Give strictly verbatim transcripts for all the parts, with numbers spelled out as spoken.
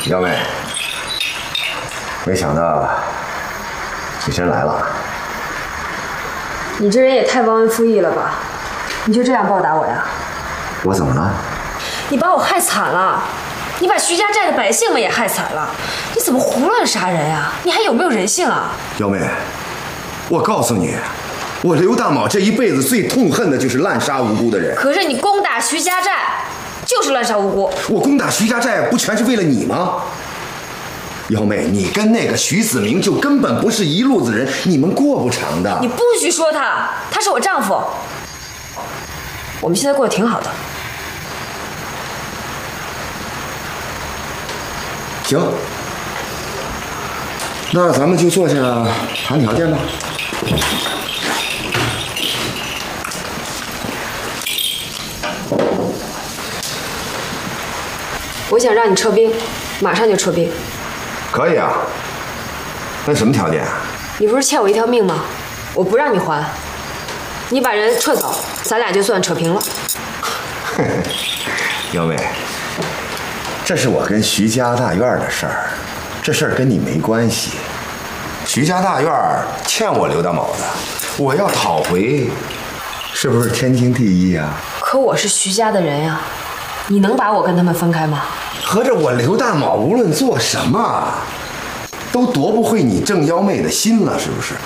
幺妹，没想到你真来了。 你这人也太忘恩负义了吧？你就这样报答我呀？ 我怎么了？ 你把我害惨了，你把徐家寨的百姓们也害惨了，你怎么胡乱杀人呀？你还有没有人性啊？ 幺妹，我告诉你，我刘大卯这一辈子最痛恨的就是滥杀无辜的人。 可是你攻打徐家寨，就是滥杀无辜。我攻打徐家寨不全是为了你吗？幺妹，你跟那个徐子明就根本不是一路子人，你们过不长的。 你不许说他，他是我丈夫。我们现在过得挺好的。 行，那咱们就坐下谈条件吧。 我想让你撤兵，马上就撤兵。 可以啊。那什么条件啊？ 你不是欠我一条命吗？我不让你还。你把人撤走，咱俩就算扯平了。 幺妹，这是我跟徐家大院的事儿，这事儿跟你没关系。徐家大院欠我刘大卯的，我要讨回，是不是天经地义啊？ 可我是徐家的人呀，你能把我跟他们分开吗？ 合着我刘大卯无论做什么，都夺不回你郑幺妹的心了，是不是？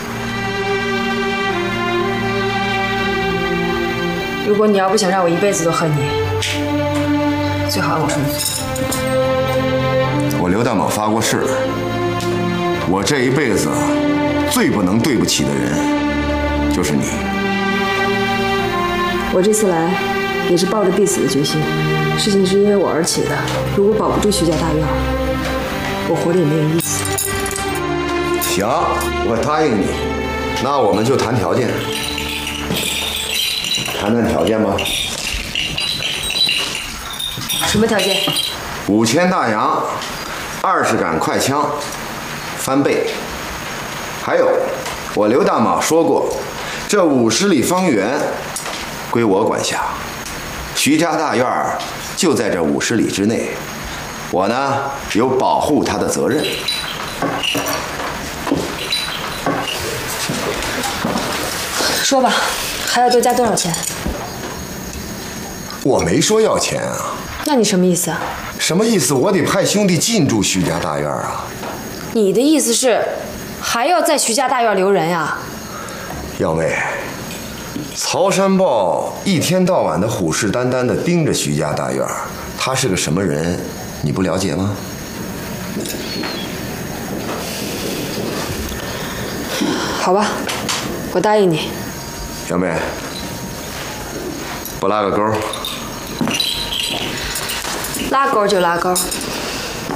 如果你要不想让我一辈子都恨你，最好按我说的做。 我刘大卯发过誓，我这一辈子最不能对不起的人就是你。 我这次来也是抱着必死的决心，事情是因为我而起的。如果保不住徐家大院，我活得也没有意思。 行，我答应你，那我们就谈条件。谈谈条件吧。 什么条件？ 五千大洋，二十杆快枪，翻倍。还有，我刘大卯说过，这五十里方圆归我管辖，徐家大院就在这五十里之内，我呢有保护他的责任。 说吧，还要多加多少钱？ 我没说要钱啊。 那你什么意思啊？ 什么意思？我得派兄弟进驻徐家大院啊。 你的意思是，还要在徐家大院留人呀？ 幺妹，曹山豹一天到晚的虎视眈眈的盯着徐家大院，他是个什么人，你不了解吗？ 好吧，我答应你。 小妹，不拉个钩？ 拉钩就拉钩。